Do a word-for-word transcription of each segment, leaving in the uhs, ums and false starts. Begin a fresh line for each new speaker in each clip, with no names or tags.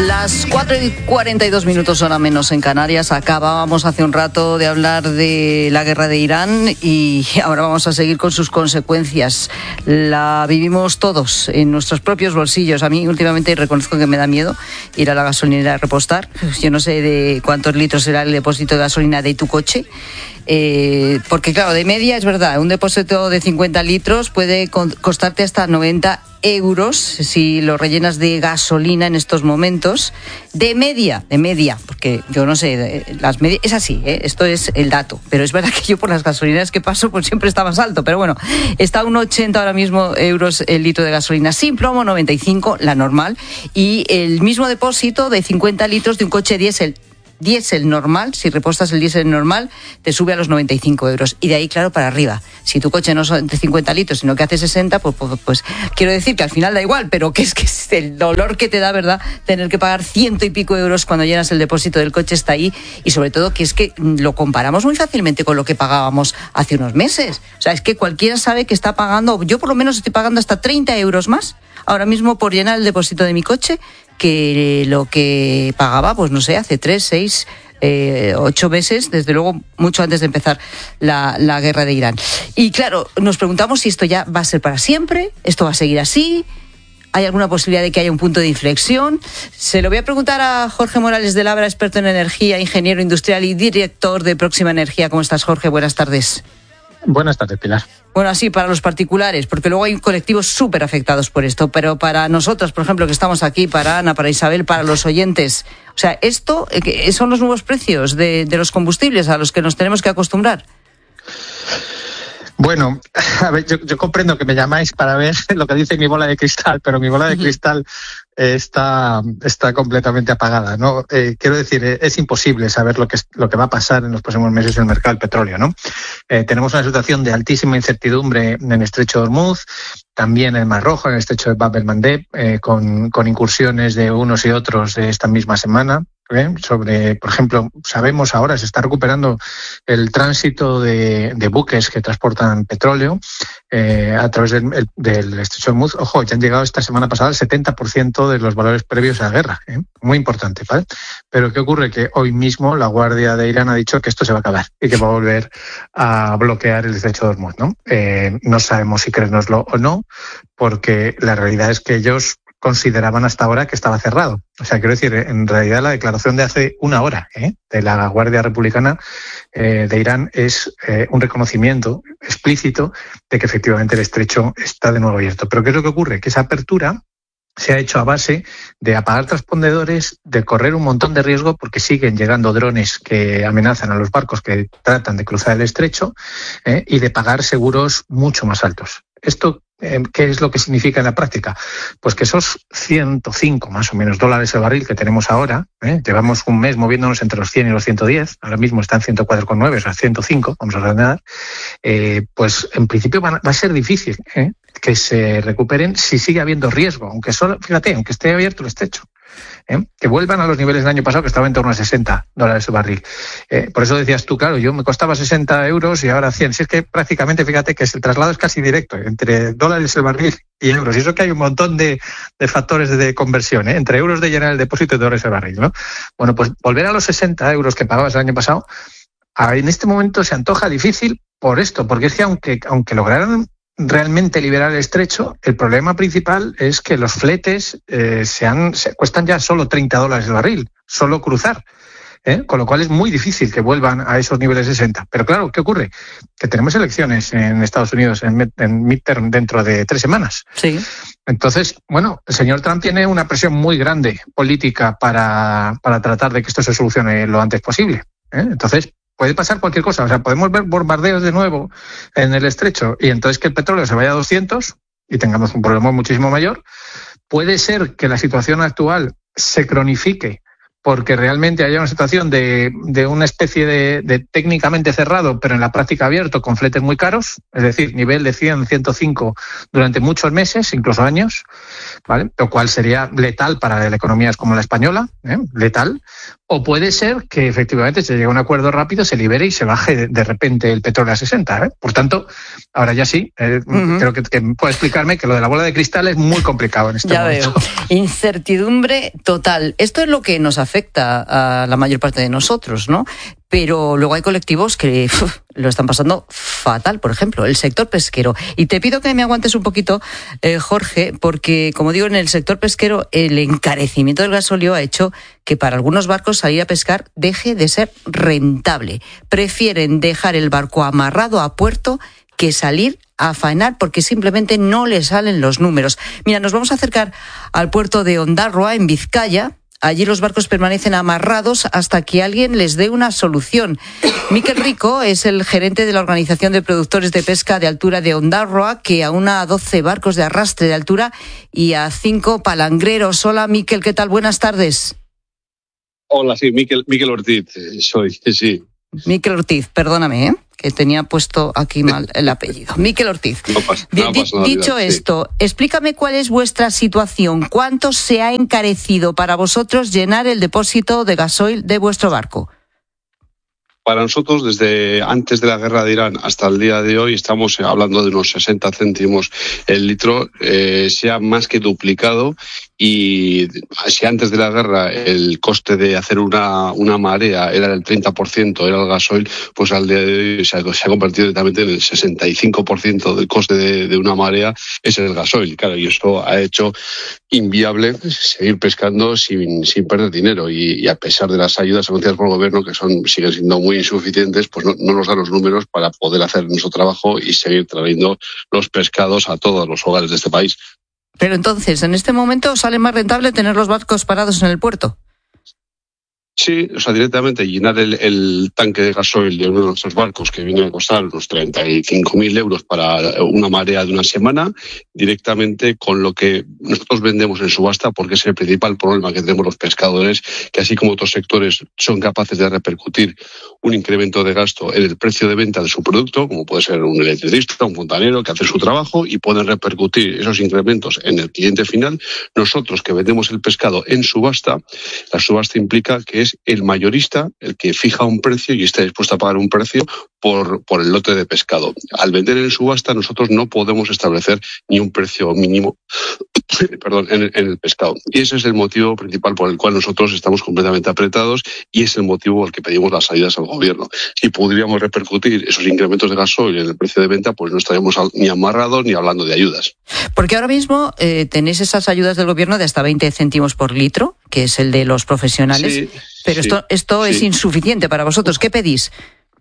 Las cuatro y cuarenta y dos minutos hora menos en Canarias. Acabábamos hace un rato de hablar de la guerra de Irán y ahora vamos a seguir con sus consecuencias. La vivimos todos en nuestros propios bolsillos. A mí últimamente reconozco que me da miedo ir a la gasolinera a repostar. Yo no sé de cuántos litros será el depósito de gasolina de tu coche. Eh, porque claro, de media es verdad, un depósito de cincuenta litros puede costarte hasta noventa euros si lo rellenas de gasolina en estos momentos. De media, de media, porque yo no sé, las medias, es así, ¿eh? Esto es el dato, pero es verdad que yo por las gasolineras que paso pues siempre está más alto, pero bueno, está a uno ochenta ahora mismo euros el litro de gasolina sin plomo, noventa y cinco la normal, y el mismo depósito de cincuenta litros de un coche diésel diésel normal, si repostas el diésel normal, te sube a los noventa y cinco euros. Y de ahí, claro, para arriba. Si tu coche no son de cincuenta litros, sino que hace sesenta, pues, pues, pues quiero decir que al final da igual, pero que es que es el dolor que te da, ¿verdad?, tener que pagar ciento y pico euros cuando llenas el depósito del coche, está ahí. Y sobre todo que es que lo comparamos muy fácilmente con lo que pagábamos hace unos meses. O sea, es que cualquiera sabe que está pagando, yo por lo menos estoy pagando hasta treinta euros más ahora mismo por llenar el depósito de mi coche que lo que pagaba, pues no sé, hace tres, seis, eh, ocho meses, desde luego mucho antes de empezar la, la guerra de Irán. Y claro, nos preguntamos si esto ya va a ser para siempre, esto va a seguir así, ¿hay alguna posibilidad de que haya un punto de inflexión? Se lo voy a preguntar a Jorge Morales de Labra, experto en energía, ingeniero industrial y director de Próxima Energía. ¿Cómo estás, Jorge? Buenas tardes.
Buenas tardes, Pilar.
Bueno, así para los particulares, porque luego hay colectivos súper afectados por esto, pero para nosotros, por ejemplo, que estamos aquí, para Ana, para Isabel, para los oyentes, o sea, esto eh, son los nuevos precios de, de los combustibles a los que nos tenemos que acostumbrar.
Bueno, a ver, yo, yo comprendo que me llamáis para ver lo que dice mi bola de cristal, pero mi bola de cristal eh, está, está completamente apagada, ¿no? Eh, quiero decir, eh, es imposible saber lo que, es, lo que va a pasar en los próximos meses en el mercado del petróleo, ¿no? Eh, tenemos una situación de altísima incertidumbre en el Estrecho de Hormuz, también en el Mar Rojo, en el Estrecho de Bab el-Mandeb, eh, con, con incursiones de unos y otros de esta misma semana. ¿Eh? Sobre, por ejemplo, sabemos ahora se está recuperando el tránsito de, de buques que transportan petróleo eh, a través del, el, del Estrecho de Hormuz. Ojo, ya han llegado esta semana pasada el setenta por ciento de los valores previos a la guerra. ¿eh? Muy importante, ¿vale? Pero ¿qué ocurre? Que hoy mismo la Guardia de Irán ha dicho que esto se va a acabar y que va a volver a bloquear el Estrecho de Hormuz, ¿no? Eh, no sabemos si creérnoslo o no, porque la realidad es que ellos consideraban hasta ahora que estaba cerrado. O sea, quiero decir, en realidad la declaración de hace una hora ¿eh? de la Guardia Republicana eh, de Irán es eh, un reconocimiento explícito de que efectivamente el estrecho está de nuevo abierto. Pero ¿qué es lo que ocurre? Que esa apertura se ha hecho a base de apagar transpondedores, de correr un montón de riesgo porque siguen llegando drones que amenazan a los barcos que tratan de cruzar el estrecho ¿eh? y de pagar seguros mucho más altos. Esto, eh, ¿qué es lo que significa en la práctica? Pues que esos ciento cinco más o menos dólares el barril que tenemos ahora, ¿eh? llevamos un mes moviéndonos entre los cien y los ciento diez, ahora mismo está en ciento cuatro coma nueve, o sea, ciento cinco, vamos a redondear, eh, pues en principio van a, va a ser difícil ¿eh? que se recuperen si sigue habiendo riesgo, aunque solo, fíjate, aunque esté abierto el estrecho. ¿Eh? Que vuelvan a los niveles del año pasado, que estaba en torno a sesenta dólares el barril. Eh, por eso decías tú, claro, yo me costaba sesenta euros y ahora cien. Si es que prácticamente, fíjate que el traslado es casi directo, entre dólares el barril y euros. Y eso que hay un montón de, de factores de conversión, ¿eh? entre euros de llenar el depósito y dólares el barril, ¿no? Bueno, pues volver a los sesenta euros que pagabas el año pasado, en este momento se antoja difícil por esto, porque es que aunque, aunque lograran realmente liberar el estrecho, el problema principal es que los fletes eh, se han, se cuestan ya solo treinta dólares el barril, solo cruzar, ¿eh? con lo cual es muy difícil que vuelvan a esos niveles de sesenta. Pero claro, ¿qué ocurre? Que tenemos elecciones en Estados Unidos en, en midterm dentro de tres semanas.
Sí.
Entonces, bueno, el señor Trump tiene una presión muy grande política para, para tratar de que esto se solucione lo antes posible, ¿eh? Entonces, puede pasar cualquier cosa, o sea, podemos ver bombardeos de nuevo en el estrecho y entonces que el petróleo se vaya a doscientos y tengamos un problema muchísimo mayor. Puede ser que la situación actual se cronifique porque realmente haya una situación de, de una especie de, de técnicamente cerrado, pero en la práctica abierto, con fletes muy caros, es decir, nivel de cien, ciento cinco durante muchos meses, incluso años. ¿vale? Lo cual sería letal para la economías como la española, ¿eh? letal. O puede ser que efectivamente se llegue a un acuerdo rápido, se libere y se baje de repente el petróleo a sesenta. ¿eh? Por tanto, ahora ya sí, eh, uh-huh. creo que, que puede explicarme que lo de la bola de cristal es muy complicado en este
ya
momento.
Veo. Incertidumbre total. Esto es lo que nos afecta a la mayor parte de nosotros, ¿no? Pero luego hay colectivos que uf, lo están pasando fatal, por ejemplo, el sector pesquero. Y te pido que me aguantes un poquito, eh, Jorge, porque, como digo, en el sector pesquero el encarecimiento del gasóleo ha hecho que para algunos barcos salir a pescar deje de ser rentable. Prefieren dejar el barco amarrado a puerto que salir a faenar porque simplemente no les salen los números. Mira, nos vamos a acercar al puerto de Ondarroa, en Vizcaya. Allí los barcos permanecen amarrados hasta que alguien les dé una solución. Miquel Rico es el gerente de la Organización de Productores de Pesca de Altura de Ondarroa, que aúna a doce barcos de arrastre de altura y a cinco palangreros. Hola, Miquel, ¿qué tal? Buenas tardes.
Hola, sí, Miquel, Miquel Ortiz, soy, sí.
Miquel Ortiz, perdóname, ¿eh? que tenía puesto aquí mal el apellido. Miquel Ortiz.
No pasa,
Bien,
no pasa nada,
dicho
sí.
esto, explícame cuál es vuestra situación. ¿Cuánto se ha encarecido para vosotros llenar el depósito de gasoil de vuestro barco?
Para nosotros, desde antes de la guerra de Irán hasta el día de hoy, estamos hablando de unos sesenta céntimos el litro, eh, se ha más que duplicado. Y si antes de la guerra el coste de hacer una, una marea era del treinta por ciento, era el gasoil, pues al día de hoy se ha, se ha convertido directamente en el sesenta y cinco por ciento del coste de, de una marea, es el gasoil. Claro, y eso ha hecho inviable seguir pescando sin, sin perder dinero. Y, y a pesar de las ayudas anunciadas por el gobierno, que son siguen siendo muy insuficientes, pues no, no nos dan los números para poder hacer nuestro trabajo y seguir trayendo los pescados a todos los hogares de este país.
Pero entonces, en este momento, ¿sale más rentable tener los barcos parados en el puerto?
Sí, o sea, directamente llenar el, el tanque de gasoil de uno de nuestros barcos, que viene a costar unos treinta y cinco mil euros para una marea de una semana, directamente con lo que nosotros vendemos en subasta, porque es el principal problema que tenemos los pescadores, que así como otros sectores son capaces de repercutir un incremento de gasto en el precio de venta de su producto, como puede ser un electricista, un fontanero que hace su trabajo y pueden repercutir esos incrementos en el cliente final. Nosotros que vendemos el pescado en subasta, la subasta implica que es el mayorista el que fija un precio y está dispuesto a pagar un precio por, por el lote de pescado. Al vender en subasta nosotros no podemos establecer ni un precio mínimo perdón, en, en el pescado. Y ese es el motivo principal por el cual nosotros estamos completamente apretados y es el motivo por el que pedimos las ayudas al gobierno. Si pudiéramos repercutir esos incrementos de gasoil en el precio de venta, pues no estaríamos ni amarrados ni hablando de ayudas.
Porque ahora mismo eh, tenéis esas ayudas del gobierno de hasta veinte céntimos por litro, que es el de los profesionales,
sí,
pero
sí,
esto, esto
sí.
es insuficiente para vosotros. ¿Qué pedís?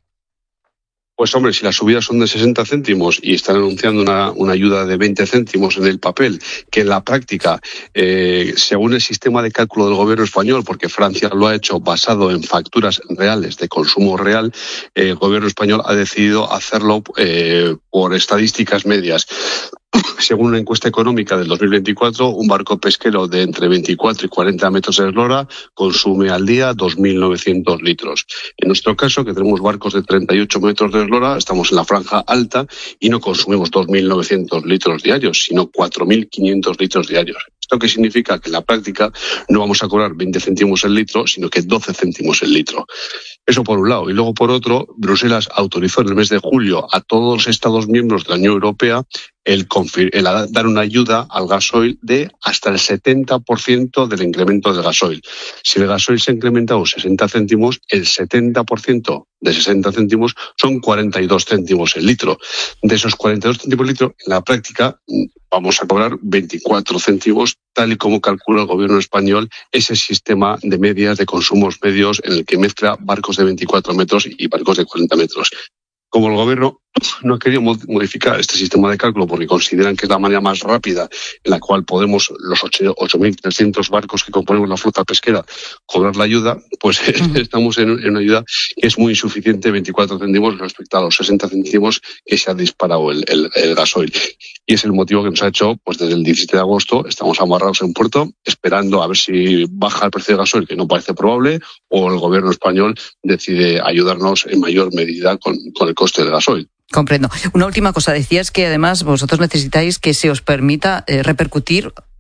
Pues hombre, si las subidas son de sesenta céntimos y están anunciando una, una ayuda de veinte céntimos en el papel, que en la práctica, eh, según el sistema de cálculo del gobierno español, porque Francia lo ha hecho basado en facturas reales de consumo real, eh, el gobierno español ha decidido hacerlo eh, por estadísticas medias. Según una encuesta económica del dos mil veinticuatro, un barco pesquero de entre veinticuatro y cuarenta metros de eslora consume al día dos mil novecientos litros. En nuestro caso, que tenemos barcos de treinta y ocho metros de eslora, estamos en la franja alta y no consumimos dos mil novecientos litros diarios, sino cuatro mil quinientos litros diarios. ¿Esto qué significa? Que en la práctica no vamos a cobrar veinte céntimos el litro, sino que doce céntimos el litro. Eso por un lado. Y luego por otro, Bruselas autorizó en el mes de julio a todos los Estados miembros de la Unión Europea el, el dar una ayuda al gasoil de hasta el setenta por ciento del incremento del gasoil. Si el gasoil se ha incrementado sesenta céntimos, el setenta por ciento de sesenta céntimos son cuarenta y dos céntimos el litro. De esos cuarenta y dos céntimos el litro, en la práctica vamos a cobrar veinticuatro céntimos, tal y como calcula el gobierno español ese sistema de medias de consumos medios en el que mezcla barcos de veinticuatro metros y barcos de cuarenta metros. Como el gobierno no ha querido modificar este sistema de cálculo porque consideran que es la manera más rápida en la cual podemos los ocho mil trescientos barcos que componemos la flota pesquera cobrar la ayuda, pues uh-huh. estamos en, en una ayuda que es muy insuficiente, veinticuatro céntimos respecto a los sesenta céntimos que se ha disparado el, el, el gasoil. Y es el motivo que nos ha hecho, pues desde el diecisiete de agosto estamos amarrados en puerto esperando a ver si baja el precio del gasoil, que no parece probable, o el gobierno español decide ayudarnos en mayor medida con, con el coste del gasoil.
Comprendo. Una última cosa, decías que además vosotros necesitáis que se os permita eh, repercutir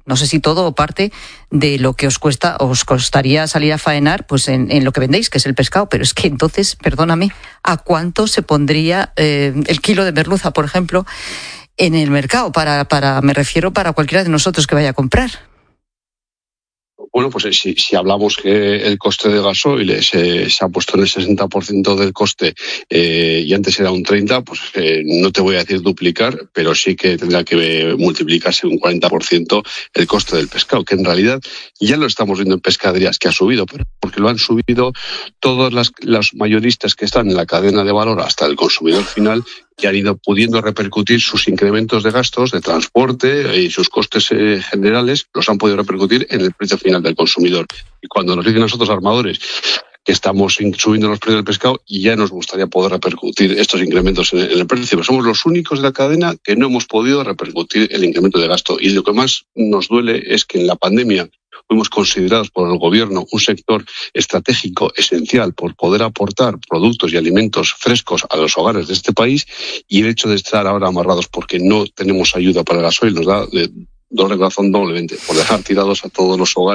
no sé si todo o parte de lo que os cuesta, os costaría salir a faenar, pues en, en lo que vendéis, que es el pescado. Pero es que entonces, perdóname, ¿a cuánto se pondría eh, el kilo de merluza, por ejemplo, en el mercado? Para, para, me refiero para cualquiera de nosotros que vaya a comprar.
Bueno, pues si, si hablamos que el coste de gasoil se, se ha puesto en el sesenta por ciento del coste eh, y antes era un treinta por ciento, pues eh, no te voy a decir duplicar, pero sí que tendrá que multiplicarse un cuarenta por ciento el coste del pescado, que en realidad ya lo estamos viendo en pescaderías que ha subido, pero porque lo han subido todos las, los mayoristas que están en la cadena de valor hasta el consumidor final, que han ido pudiendo repercutir sus incrementos de gastos de transporte y sus costes eh, generales, los han podido repercutir en el precio final del consumidor. Y cuando nos dicen a nosotros armadores que estamos subiendo los precios del pescado, y ya nos gustaría poder repercutir estos incrementos en el, en el precio, pero somos los únicos de la cadena que no hemos podido repercutir el incremento de gasto. Y lo que más nos duele es que en la pandemia fuimos considerados por el gobierno un sector estratégico esencial por poder aportar productos y alimentos frescos a los hogares de este país, y el hecho de estar ahora amarrados porque no tenemos ayuda para el gasoil nos da de doble razón doblemente por dejar tirados a todos los hogares